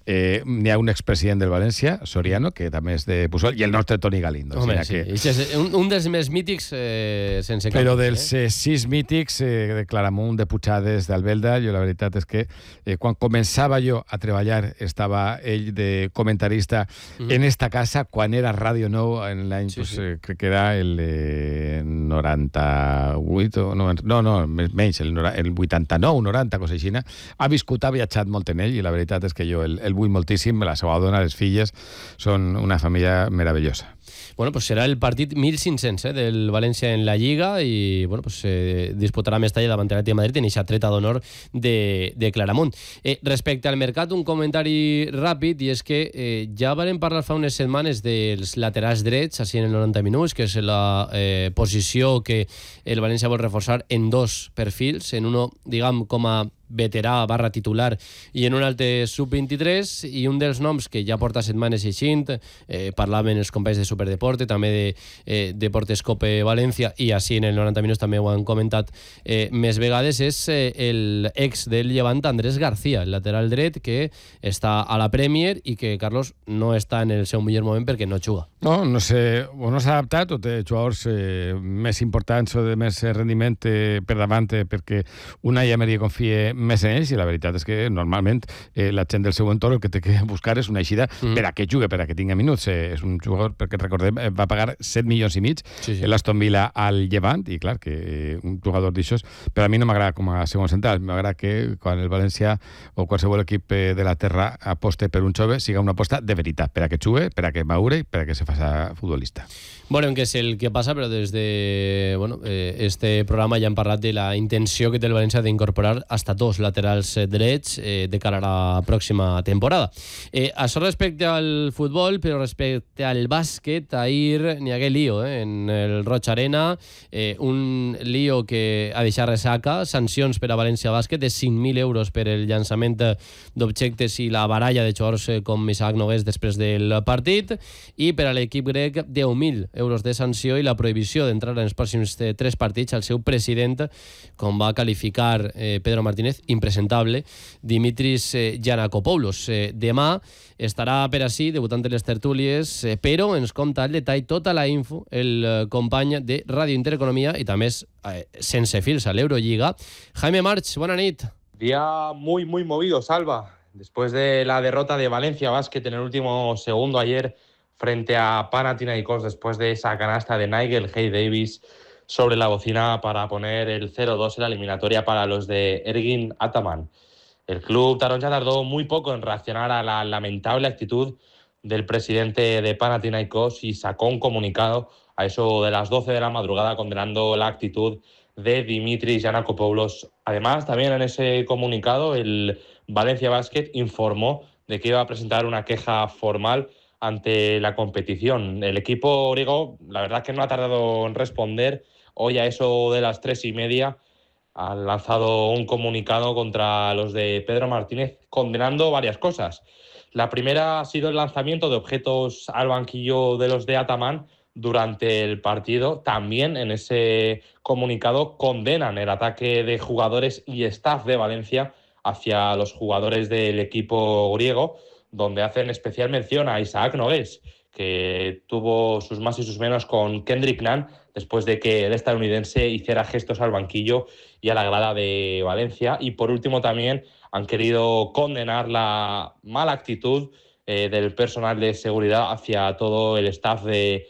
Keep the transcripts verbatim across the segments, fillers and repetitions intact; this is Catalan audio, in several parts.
Eh, n'hi ha un expresident del València, Soriano, que també és de Puçol, i el nostre Toni Galindo. Home, o sigui sí. que... És un, un dels més mítics eh, sense cap. Però dels eh, sis mítics eh, de Claramunt, de Puigades, d'Albelda, jo la veritat és que eh, quan començava jo a treballar estava ell de comentarista mm-hmm. en esta casa, quan era Ràdio Nou, en l'any, sí, pues, sí. Eh, crec que era el eh, noranta-vuit, o no, no, no menys, el, el vuitanta-nou, noranta, cosa així. Ha viscut, ha viatjat molt en ell, i la veritat és que jo el, el vull moltíssim, la seva dona, les filles, són una família meravellosa. Bueno, pues serà el partit mil cinc-cents eh, del València en la Lliga i bueno, pues, eh, disputarà Mestalla davant l'Atlètic de Madrid en eixa treta d'honor de, de Claramunt. Eh, respecte al mercat, un comentari ràpid, i és que eh, ja vam parlar fa unes setmanes dels laterals drets, així en el noranta minuts, que és la eh, posició que el València vol reforçar en dos perfils, en uno, diguem, com a veterà barra titular i en un altre sub vint-i-tres, i un dels noms que ja porta setmanes eixint, eh, parlaven els companys de Superdeporte, també de eh, Deportescope València, i així en el noranta minuts també ho han comentat eh, més vegades, és eh, el ex del Llevant, Andrés García, el lateral dret que està a la Premier i que, Carlos, no està en el seu millor moment perquè no juga. No, no sé, o no s'ha adaptat o té jugadors eh, més importants o de més rendiment eh, per davant eh, perquè Unai Emery confia més en ells, i la veritat és que normalment eh, la gent del seu entorn el que té que buscar és una eixida mm. per a que jugui, per a que tingui minuts. Eh, és un jugador, perquè recordem, eh, va pagar set milions i mig sí, sí. l'Aston Villa al Llevant, i clar, que eh, un jugador d'aixòs, però a mi no m'agrada com a segon central, m'agrada que quan el València o qualsevol equip eh, de la terra aposte per un jove, siga una aposta de veritat, per a que jugui, per a que maure i per a que se faça futbolista. Bueno, que és el que passa, però des de bueno, eh, este programa ja hem parlat de la intenció que té el València d'incorporar hasta dos laterals drets eh, de cara a la pròxima temporada. Eh, això respecte al futbol, però respecte al bàsquet, ahir n'hi hagué lío eh, en el Roig Arena, eh, un lío que ha deixat ressaca, sancions per a València Bàsquet de cinc mil euros per el llançament d'objectes i la baralla de jugadors eh, com Isaac Nogués després del partit, i per a l'equip grec deu mil euros de sanció i la prohibició d'entrar en els pròxims tres partits al seu president, com va qualificar eh, Pedro Martínez, impresentable, Dimitris eh, Giannakopoulos. Eh, demà estarà per ací, debutant en les tertúlies, eh, però ens conta al detall tota la info el eh, company de Ràdio Intereconomia i també eh, sense fils a l'Eurolliga. Jaime March, bona nit. Día muy, muy movido, Salva. Después de la derrota de Valencia Basket en el último segundo ayer frente a Panathinaikos, después de esa canasta de Nigel Hayes-Davis sobre la bocina para poner el cero dos en la eliminatoria para los de Ergin Ataman. El club taronja tardó muy poco en reaccionar a la lamentable actitud del presidente de Panathinaikos y sacó un comunicado a eso de las doce de la madrugada condenando la actitud de Dimitris Giannakopoulos. Además, también en ese comunicado el Valencia Basket informó de que iba a presentar una queja formal ante la competición. El equipo griego, la verdad es que no ha tardado en responder. Hoy a eso de las tres y media han lanzado un comunicado contra los de Pedro Martínez condenando varias cosas. La primera ha sido el lanzamiento de objetos al banquillo de los de Ataman durante el partido. También en ese comunicado condenan el ataque de jugadores y staff de Valencia hacia los jugadores del equipo griego, donde hacen especial mención a Isaac Nogués, que tuvo sus más y sus menos con Kendrick Nunn después de que el estadounidense hiciera gestos al banquillo y a la grada de Valencia. Y por último también han querido condenar la mala actitud eh, del personal de seguridad hacia todo el staff del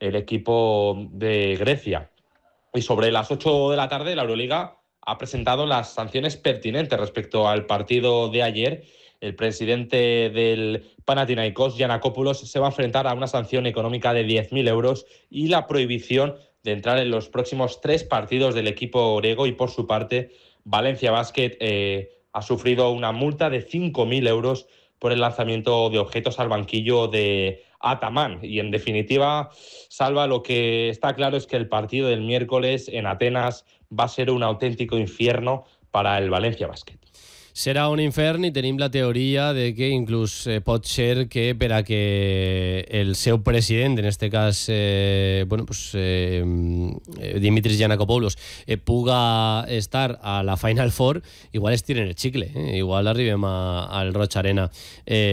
equipo de Grecia. Y sobre las ocho de la tarde la Euroliga ha presentado las sanciones pertinentes respecto al partido de ayer. El presidente del Panathinaikos, Giannakopoulos, se va a enfrentar a una sanción económica de diez mil euros y la prohibición de entrar en los próximos tres partidos del equipo griego. Y por su parte, Valencia Basket eh, ha sufrido una multa de cinco mil euros por el lanzamiento de objetos al banquillo de Ataman. Y en definitiva, Salva, lo que está claro es que el partido del miércoles en Atenas va a ser un auténtico infierno para el Valencia Basket. Serà un infern i tenim la teoria de que inclús eh, pot ser que per a que el seu president, en este cas eh, bueno, pues, eh, Dimitris Giannakopoulos, eh, puga estar a la Final Four, igual estiren el xicle, eh? Igual arribem a, al Roig Arena. Eh,